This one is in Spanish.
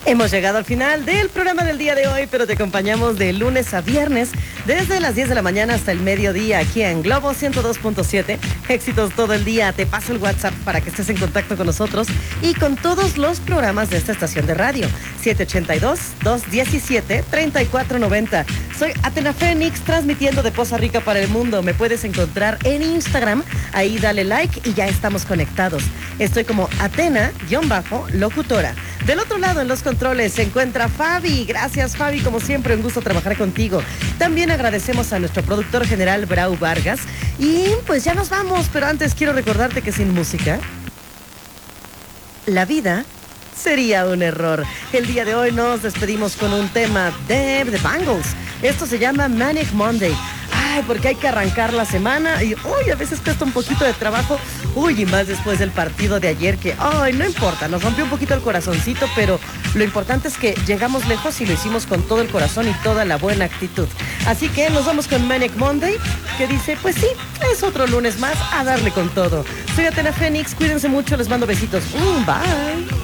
Hemos llegado al final del programa del día de hoy, pero te acompañamos de lunes a viernes, desde las 10 de la mañana hasta el mediodía, aquí en Globo 102.7. Éxitos todo el día. Te paso el WhatsApp para que estés en contacto con nosotros y con todos los programas de esta estación de radio. 782-217-3490. Soy Atena Fénix, transmitiendo de Poza Rica para el mundo. Me puedes encontrar en Instagram. Ahí dale like y ya estamos conectados. Estoy como Atena-locutora. Del otro lado, en los controles, se encuentra Fabi. Gracias, Fabi, como siempre, un gusto trabajar contigo. También agradecemos a nuestro productor general, Brau Vargas. Y pues ya nos vamos, pero antes quiero recordarte que sin música, la vida sería un error. El día de hoy nos despedimos con un tema de The Bangles. Esto se llama Manic Monday. Ay, porque hay que arrancar la semana y a veces cuesta un poquito de trabajo. Y más después del partido de ayer que, no importa, nos rompió un poquito el corazoncito, pero lo importante es que llegamos lejos y lo hicimos con todo el corazón y toda la buena actitud. Así que nos vamos con Manic Monday, que dice, pues sí, es otro lunes más a darle con todo. Soy Atena Fénix, cuídense mucho, les mando besitos. Bye.